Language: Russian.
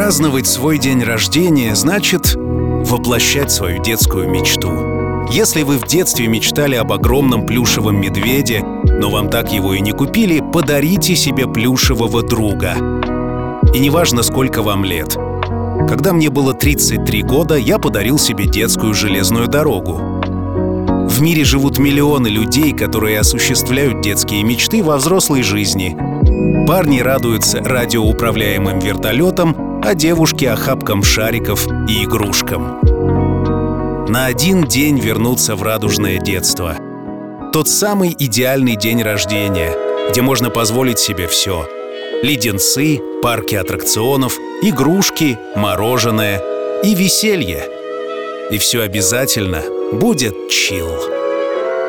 Праздновать свой день рождения значит воплощать свою детскую мечту. Если вы в детстве мечтали об огромном плюшевом медведе, но вам так его и не купили, подарите себе плюшевого друга. И неважно, сколько вам лет. Когда мне было 33 года, я подарил себе детскую железную дорогу. В мире живут миллионы людей, которые осуществляют детские мечты во взрослой жизни. Парни радуются радиоуправляемым вертолетам, а девушки — охапкам шариков и игрушкам. На один день вернуться в радужное детство. Тот самый идеальный день рождения, где можно позволить себе все. Леденцы, парки аттракционов, игрушки, мороженое и веселье. И все обязательно будет чилл.